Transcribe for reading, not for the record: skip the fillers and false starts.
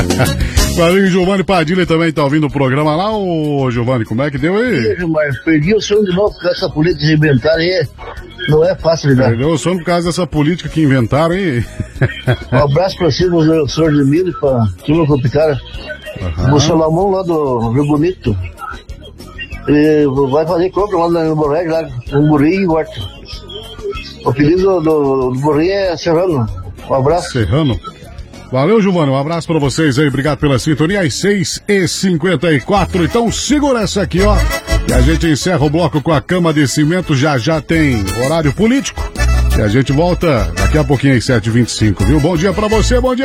Valeu, Giovanni Padilha também tá ouvindo o programa lá, ô Giovanni, como é que deu aí? Mas perdi o sono de novo com essa política de inventar aí. Não é fácil lidar. Perdeu o sono por causa dessa política que inventaram aí. Um abraço pra cima, o senhor de Milho, pra turma Copicara. O Salomão lá do Rio Bonito. E vai fazer compra lá no Borré, lá, no Burrinho e Horta. O apelido do Burrinho é Serrano. Um abraço. Serrano. Valeu, Giovanni, um abraço pra vocês aí, obrigado pela sintonia, às 6h54, então segura essa aqui, ó, e a gente encerra o bloco com a cama de cimento, já tem horário político, e a gente volta daqui a pouquinho às 7h25, viu? Bom dia pra você, bom dia.